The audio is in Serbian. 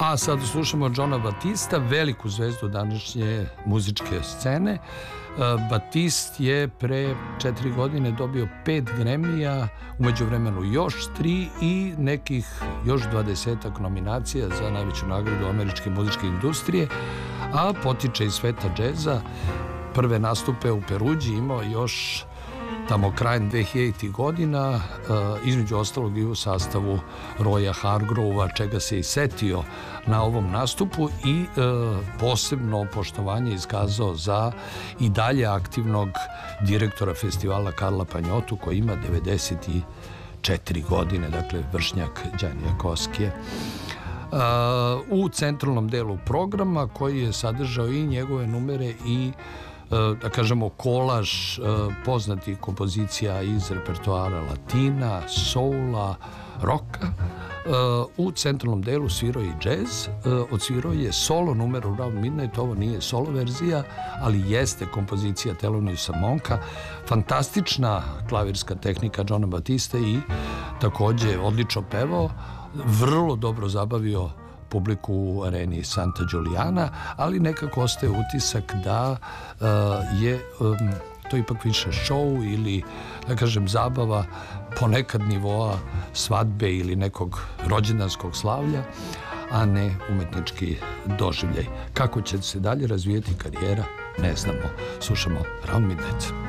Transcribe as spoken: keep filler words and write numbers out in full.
A sad slušamo Johna Batista, veliku zvezdu današnje muzičke scene. Batist je pre četiri godine dobio pet Grammy-a, u međuvremenu još tri i nekih još dvadesetak nominacija za najveću nagradu američke muzičke industrije, a potiče iz sveta džeza. Prve nastupe u Peruđi imao još tamo krajem dve hiljaditih godina, između ostalog i u sastavu Roya Hargrova, čega se i setio na ovom nastupu, i posebno poštovanje iskazao za i dalje aktivnog direktora festivala Karla Panjotu, koji ima devedeset četiri godine, dakle vršnjak Đanija Koskije. U centralnom delu programa, koji je sadržao i njegove numere i da kažemo kolaž poznatih kompozicija iz repertoara latina, soula, roka, u centralnom delu svirao i džez, odsvirao je solo numer Around Midnight. Ovo nije solo verzija, ali jeste kompozicija Theloniousa Monka, fantastična klavirska tehnika Johna Batiste i takođe odlično pevao, vrlo dobro zabavio publiku u areni Santa Giuliana, ali nekako ostaje utisak da je to ipak više show ili, da kažem, zabava ponekad nivoa svadbe ili nekog rođendanskog slavlja, a ne umetnički doživljaj. Kako će se dalje razvijeti karijera, ne znamo. Slušamo Around Midnight.